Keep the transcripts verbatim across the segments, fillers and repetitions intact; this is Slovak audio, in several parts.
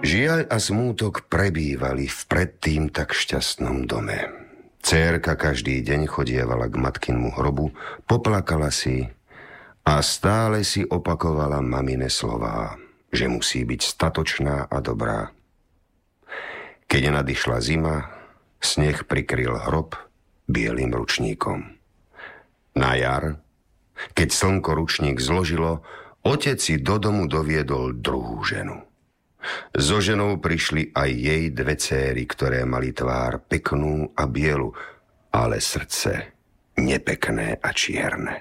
Žiaľ a smútok prebývali v predtým tak šťastnom dome. Dcérka každý deň chodievala k matkinmu hrobu, poplakala si a stále si opakovala mamine slová, že musí byť statočná a dobrá. Keď nadišla zima, sneh prikryl hrob bielým ručníkom. Na jar, keď slnko ručník zložilo, otec si do domu doviedol druhú ženu. So ženou prišli aj jej dve céry, ktoré mali tvár peknú a bielu, ale srdce nepekné a čierne.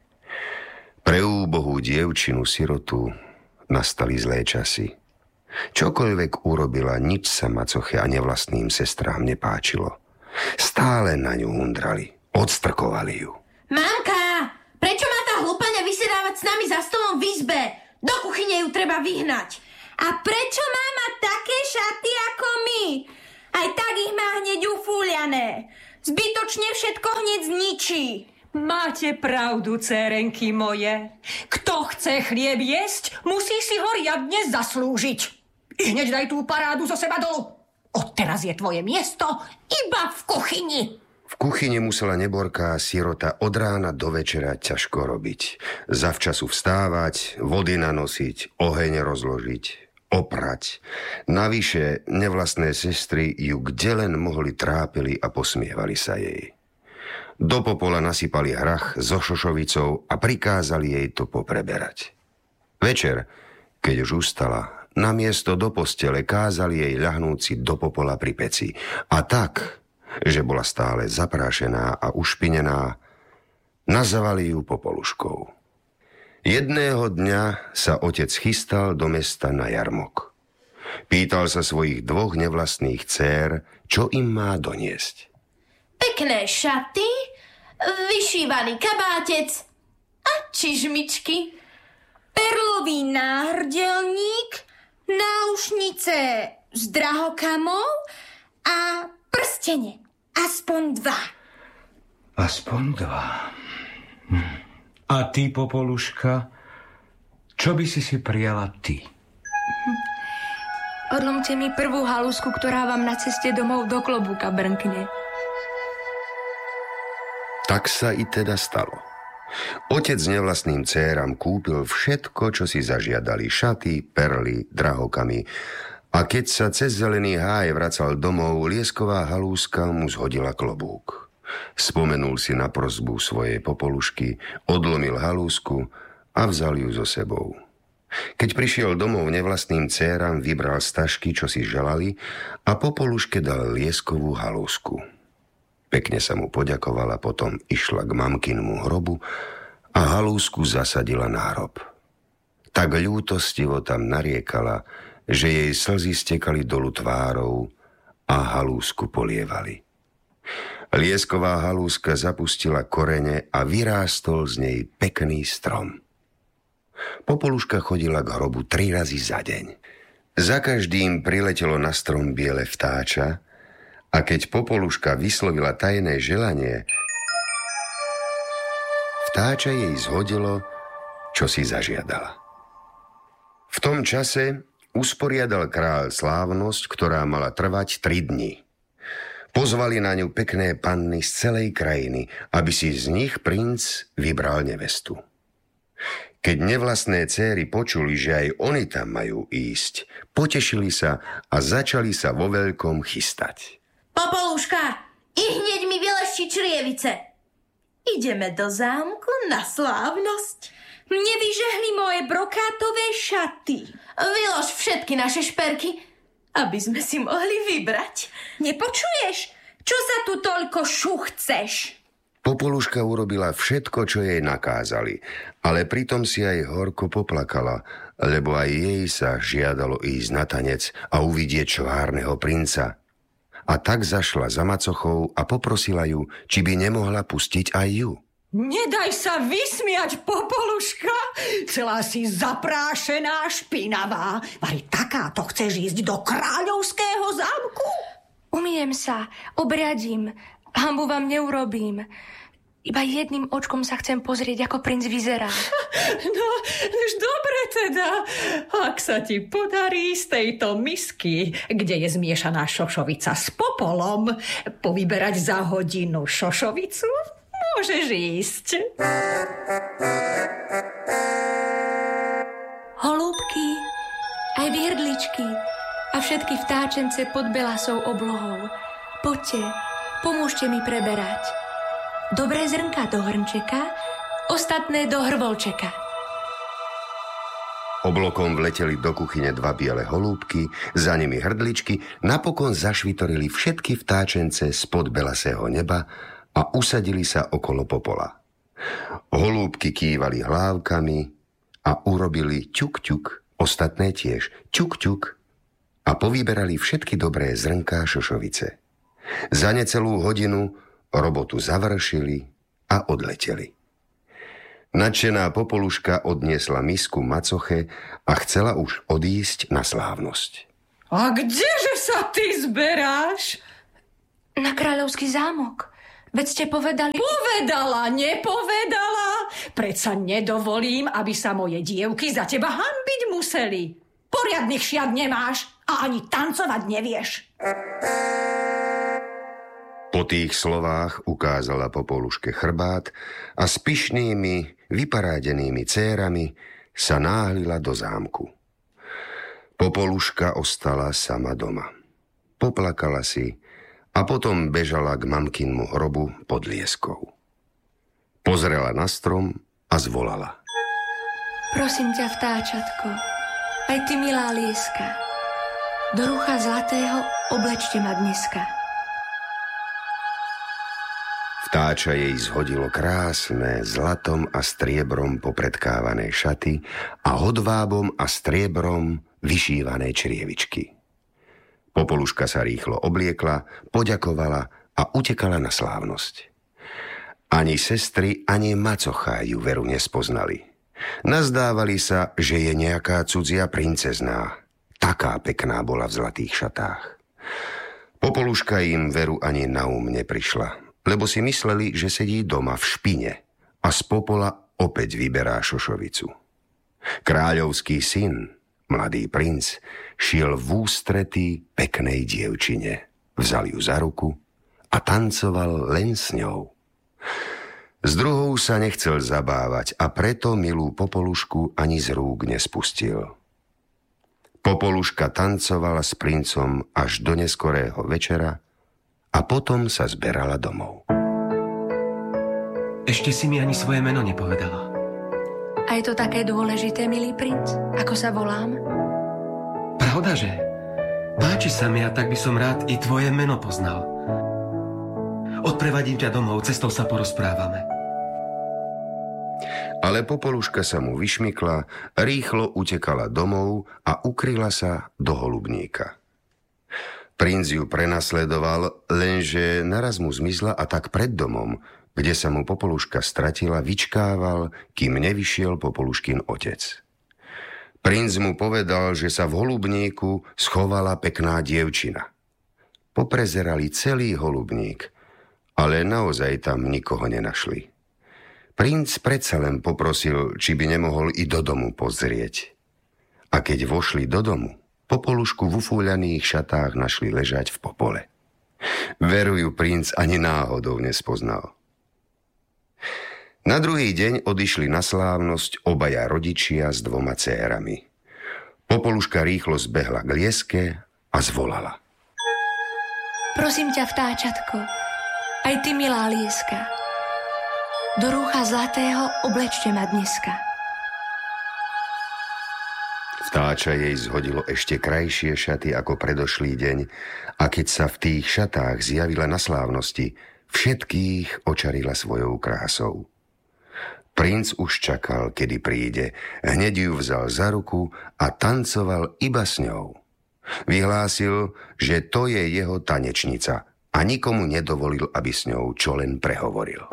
Pre úbohú dievčinu sirotu nastali zlé časy. Čokoľvek urobila, nič sa macoche a nevlastným sestrám nepáčilo. Stále na ňu hundrali, odstrkovali ju. Mamka, prečo má tá hlupania vysedávať s nami za stolom v izbe? Do kuchyne ju treba vyhnať. A prečo má mať také šaty ako my? Aj tak ich má hneď ufúľané. Zbytočne všetko hneď zničí. Máte pravdu, cérenky moje. Kto chce chlieb jesť, musí si ho riadne zaslúžiť. I hneď daj tú parádu zo seba dolu. Odteraz je tvoje miesto iba v kuchyni. V kuchyni musela neborká sirota od rána do večera ťažko robiť. Zavčasu vstávať, vody nanosiť, oheň rozložiť, oprať. Navyše nevlastné sestry ju kde len mohli trápili a posmievali sa jej. Do popola nasypali hrach so šošovicou a prikázali jej to popreberať. Večer, keď už ustala, namiesto do postele kázali jej ľahnúť si do popola pri peci. A tak, že bola stále zaprášená a ušpinená, nazvali ju Popoluškou. Jedného dňa sa otec chystal do mesta na jarmok. Pýtal sa svojich dvoch nevlastných dcér, čo im má doniesť. Pekné šaty, vyšívaný kabátec a čižmičky, perlový náhrdelník, náušnice s drahokamou a prstene. Aspoň dva. Aspoň dva. Hm. A ty, Popoluška, čo by si si prijala ty? Odlomte mi prvú halusku, ktorá vám na ceste domov do klobúka brnkne. Tak sa i teda stalo. Otec nevlastným dcéram kúpil všetko, čo si zažiadali, šaty, perly, drahokamy. A keď sa cez zelený háj vracal domov, liesková halúska mu zhodila klobúk. Spomenul si na prosbu svojej Popolušky, odlomil halúsku a vzal ju so sebou. Keď prišiel domov nevlastným dcéram, vybral z tašky, čo si želali, a Popoluške dal lieskovú halúsku. Pekne sa mu poďakovala, potom išla k mamkinmu hrobu a halúsku zasadila na hrob. Tak ľútostivo tam nariekala, že jej slzy stekali dolu tvárou a halúsku polievali. Liesková halúska zapustila korene a vyrástol z nej pekný strom. Popoluška chodila k hrobu tri razy za deň. Za každým priletelo na strom biele vtáča a keď Popoluška vyslovila tajné želanie, vtáča jej zhodilo, čo si zažiadala. V tom čase usporiadal kráľ slávnosť, ktorá mala trvať tri dni. Pozvali na ňu pekné panny z celej krajiny, aby si z nich princ vybral nevestu. Keď nevlastné céry počuli, že aj oni tam majú ísť, potešili sa a začali sa vo veľkom chystať. Popoluška, i hneď mi vylešti črievice. Ideme do zámku na slávnosť. Mne vyžehli moje brokátové šaty. Vylož všetky naše šperky, aby sme si mohli vybrať. Nepočuješ? Čo sa tu toľko šuchceš? Popoluška urobila všetko, čo jej nakázali, ale pritom si aj horko poplakala, lebo aj jej sa žiadalo ísť na tanec a uvidieť čvárneho princa. A tak zašla za macochou a poprosila ju, či by nemohla pustiť aj ju. Nedaj sa vysmiať, Popoluška. Celá si zaprášená, špinavá. Vari takáto chceš ísť do kráľovského zámku? Umiem sa, obradím. Hanbu vám neurobím. Iba jedným očkom sa chcem pozrieť, ako princ vyzerá. No, už dobre teda. Ak sa ti podarí z tejto misky, kde je zmiešaná šošovica s popolom, povyberať za hodinu šošovicu, môžeš ísť. Holúbky, aj virdličky a všetky vtáčence pod belasou oblohou. Poďte, pomôžte mi preberať. Dobré zrnka do hrnčeka, ostatné do hrvolčeka. Oblokom vleteli do kuchyne dva biele holúbky, za nimi hrdličky, napokon zašvitorili všetky vtáčence spod belasého neba a usadili sa okolo popola. Holúbky kývali hlávkami a urobili ťuk, ťuk, ostatné tiež ťuk, ťuk a povyberali všetky dobré zrnká šošovice. Za necelú hodinu robotu završili a odleteli. Nadšená popoluška odniesla misku macoche a chcela už odísť na slávnosť. A kdeže sa ty zberáš? Na kráľovský zámok. Veď ste povedali... Povedala, nepovedala. Predsa nedovolím, aby sa moje dievky za teba hanbiť museli. Poriadnych šiat nemáš a ani tancovať nevieš. Po tých slovách ukázala popoluške chrbát a s pyšnými, vyparádenými cérami sa náhlila do zámku. Popoluška ostala sama doma. Poplakala si a potom bežala k mamkinmu hrobu pod lieskou. Pozrela na strom a zvolala. Prosím ťa, vtáčatko, aj ty, milá lieska, do rucha zlatého oblečte ma dneska. Vtáča jej zhodilo krásne zlatom a striebrom popredkávané šaty a hodvábom a striebrom vyšívané črievičky. Popoluška sa rýchlo obliekla, poďakovala a utekala na slávnosť. Ani sestry, ani macocha ju veru nespoznali. Nazdávali sa, že je nejaká cudzia princezná. Taká pekná bola v zlatých šatách. Popoluška im veru ani na um neprišla, lebo si mysleli, že sedí doma v špine a z popola opäť vyberá šošovicu. Kráľovský syn, mladý princ, šiel v ústretí peknej dievčine. Vzal ju za ruku a tancoval len s ňou. S druhou sa nechcel zabávať a preto milú popolušku ani z rúk nespustil. Popoluška tancovala s princom až do neskorého večera a potom sa zberala domov. Ešte si mi ani svoje meno nepovedala. A je to také dôležité, milý princ? Ako sa volám? Pravdaže? Páči sa mi a tak by som rád i tvoje meno poznal. Odprevadím ťa domov, cestou sa porozprávame. Ale popoluška sa mu vyšmykla, rýchlo utekala domov a ukryla sa do holubníka. Princ ju prenasledoval, lenže naraz mu zmizla a tak pred domom, kde sa mu popoluška stratila, vyčkával, kým nevyšiel popoluškin otec. Princ mu povedal, že sa v holubníku schovala pekná dievčina. Poprezerali celý holubník, ale naozaj tam nikoho nenašli. Princ predsa len poprosil, či by nemohol i do domu pozrieť. A keď vošli do domu, popolušku v ufúľaných šatách našli ležať v popole. Veru ju princ ani náhodou nespoznal. Na druhý deň odišli na slávnosť obaja rodičia s dvoma cérami. Popoluška rýchlo zbehla k lieske a zvolala. Prosím ťa, vtáčatko, aj ty, milá lieska, do rúcha zlatého oblečte ma dneska. Vtáča jej zhodilo ešte krajšie šaty ako predošlý deň a keď sa v tých šatách zjavila na slávnosti, všetkých očarila svojou krásou. Princ už čakal, kedy príde, hneď ju vzal za ruku a tancoval iba s ňou. Vyhlásil, že to je jeho tanečnica a nikomu nedovolil, aby s ňou čo len prehovoril.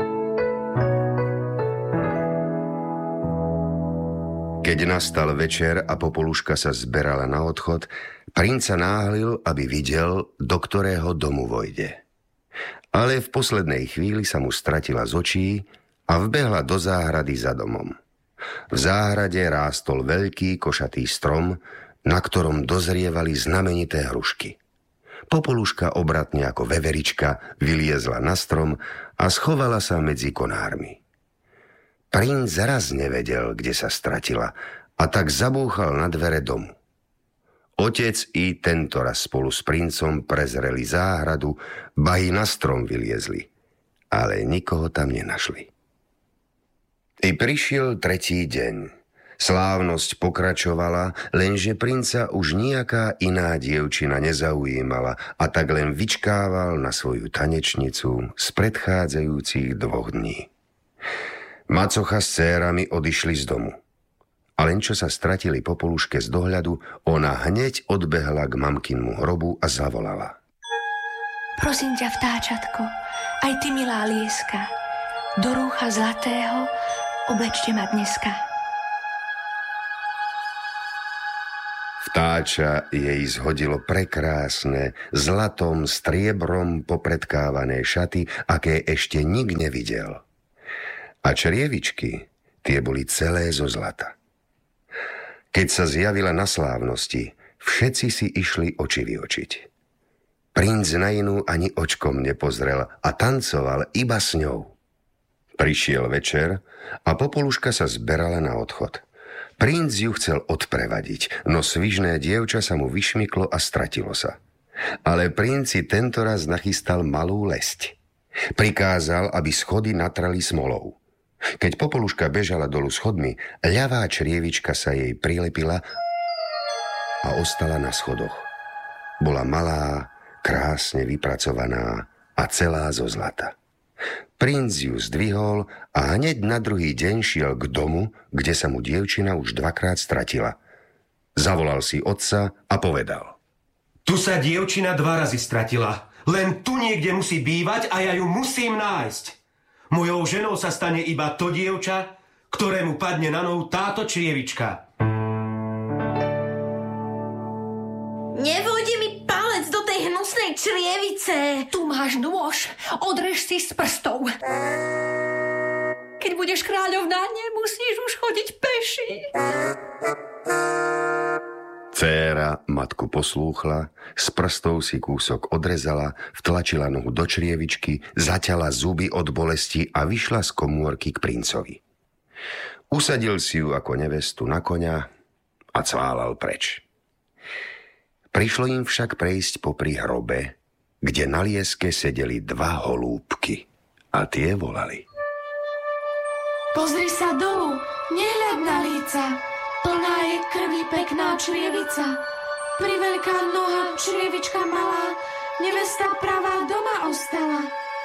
Keď nastal večer a popoluška sa zberala na odchod, princ sa náhlil, aby videl, do ktorého domu vojde. Ale v poslednej chvíli sa mu stratila z očí a vbehla do záhrady za domom. V záhrade rástol veľký košatý strom, na ktorom dozrievali znamenité hrušky. Popoluška obratne ako veverička vyliezla na strom a schovala sa medzi konármi. Princ raz nevedel, kde sa stratila, a tak zabúchal na dvere domu. Otec i tento raz spolu s princom prezreli záhradu, ba i na strom vyliezli, ale nikoho tam nenašli. I prišiel tretí deň. Slávnosť pokračovala, lenže princa už nejaká iná dievčina nezaujímala a tak len vyčkával na svoju tanečnicu z predchádzajúcich dvoch dní. Macocha s cérami odišli z domu. A len čo sa stratili Popoluške z dohľadu, ona hneď odbehla k mamkinmu hrobu a zavolala. Prosím ťa, vtáčatko, aj ty, milá lieska, do rúcha zlatého oblečte ma dneska. Vtáča jej zhodilo prekrásne, zlatom, striebrom popredkávané šaty, aké ešte nik nevidel. A črievičky, tie boli celé zo zlata. Keď sa zjavila na slávnosti, všetci si išli oči vyočiť. Princ na inú ani očkom nepozrel a tancoval iba s ňou. Prišiel večer a Popoluška sa zberala na odchod. Princ ju chcel odprevadiť, no svižné dievča sa mu vyšmyklo a stratilo sa. Ale princ si tentoraz nachystal malú lesť. Prikázal, aby schody natrali smolou. Keď Popoluška bežala dolu schodmi, ľavá črievička sa jej prilepila a ostala na schodoch. Bola malá, krásne vypracovaná a celá zo zlata. Princ ju zdvihol a hneď na druhý deň šiel k domu, kde sa mu dievčina už dvakrát stratila. Zavolal si otca a povedal. Tu sa dievčina dva razy stratila. Len tu niekde musí bývať a ja ju musím nájsť. Mojou ženou sa stane iba to dievča, ktorému padne na nohu táto črievička. Nevojde mi palec do tej hnusnej črievice. Tu máš nôž, odrež si z prstov. Keď budeš kráľovná, nemusíš už chodiť peši. Dcéra matku poslúchla, z prstov si kúsok odrezala, vtlačila nohu do črievičky, zaťala zuby od bolesti a vyšla z komórky k princovi. Usadil si ju ako nevestu na koňa a cválal preč. Prišlo im však prejsť popri hrobe, kde na lieske sedeli dva holúbky a tie volali. Pozri sa dolu, nehľad na líca. Plná je krvi pekná črievica, priveľká noha, črievička malá, nevesta pravá doma ostala.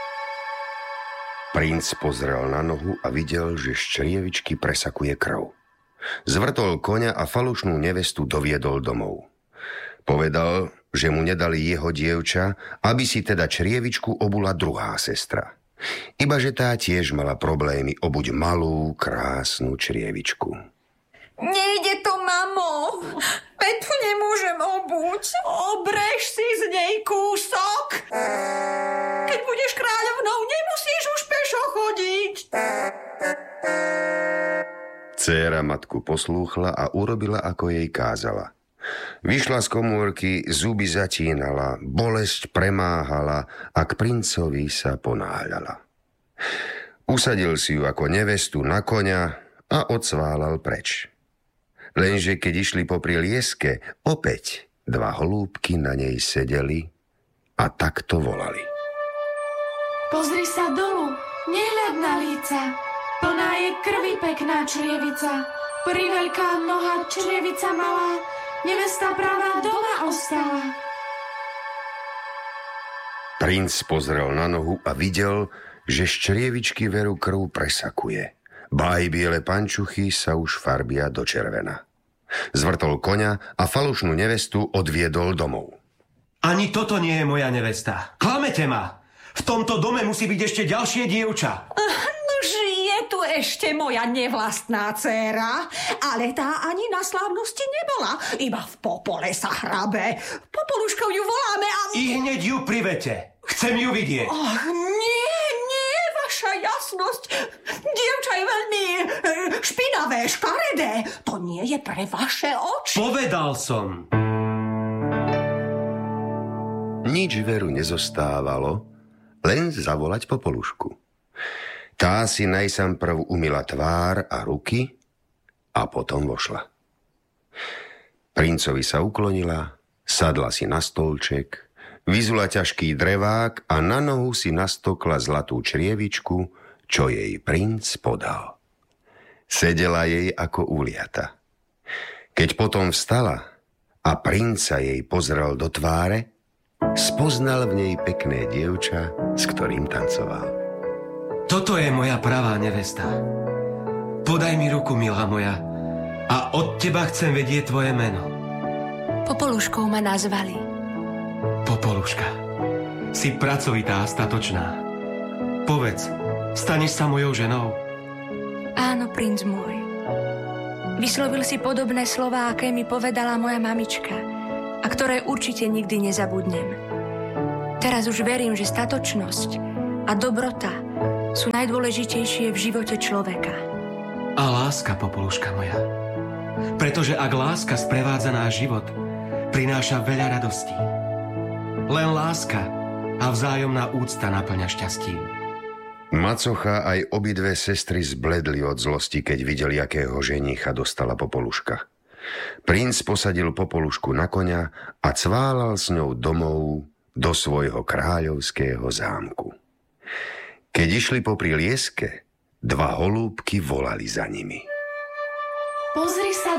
Princ pozrel na nohu a videl, že z črievičky presakuje krv. Zvrtol koňa a falošnú nevestu doviedol domov. Povedal, že mu nedali jeho dievča, aby si teda črievičku obula druhá sestra. Ibaže tá tiež mala problémy obuť malú, krásnu črievičku. Nejde to, mamo. Veď tu nemôžem obuť. Obrež si z nej kúsok. Keď budeš kráľovnou, nemusíš už pešo chodiť. Dcéra matku poslúchla a urobila, ako jej kázala. Vyšla z komórky, zuby zatínala, bolesť premáhala a k princovi sa ponáhľala. Usadil si ju ako nevestu na koňa a odsválal preč. Lenže keď išli popri lieske, opäť dva holúbky na nej sedeli a takto volali. Pozri sa dolu, nehľad na líca. Plná je krvi pekná črievica, priveľká noha, črievica malá, nevesta pravá doma ostala. Princ pozrel na nohu a videl, že z črievičky veru krv presakuje. Ba aj biele pančuchy sa už farbia do červena. Zvrtol koňa a falošnú nevestu odviedol domov. Ani toto nie je moja nevesta. Klamete ma. V tomto dome musí byť ešte ďalšie dievča. Nož je tu ešte moja nevlastná dcéra, ale tá ani na slávnosti nebola. Iba v popole sa hrabe. Popoluškou ju voláme a... I hneď ju privete. Chcem ju vidieť. Ach, nie, nie, vaša jasnosť. Dievča je veľmi e, špinavé, škaredé. To nie je pre vaše oči. Povedal som. Nič Veru nezostávalo, len zavolať Popolušku. Tá si najsam prv umyla tvár a ruky a potom vošla. Princovi sa uklonila, sadla si na stolček, vyzula ťažký drevák a na nohu si nastokla zlatú črievičku, čo jej princ podal. Sedela jej ako uliata. Keď potom vstala a princa jej pozrel do tváre, spoznal v nej pekné dievča, s ktorým tancoval. Toto je moja pravá nevesta. Podaj mi ruku, milá moja, a od teba chcem vedieť tvoje meno. Popoluškou ma nazvali. Popoluška, si pracovitá a statočná. Povedz, staneš sa mojou ženou? Áno, princ môj. Vyslovil si podobné slová, aké mi povedala moja mamička a ktoré určite nikdy nezabudnem. Teraz už verím, že statočnosť a dobrota sú najdôležitejšie v živote človeka. A láska, Popoluška moja. Pretože ak láska sprevádza náš život, prináša veľa radostí. Len láska a vzájomná úcta naplňa šťastím. Macocha aj obidve sestry zbledli od zlosti, keď videli, akého ženícha dostala Popoluška. Princ posadil Popolušku na koňa a cválal s ňou domov do svojho kráľovského zámku. Keď išli popri lieske, dva holúbky volali za nimi. Pozri sa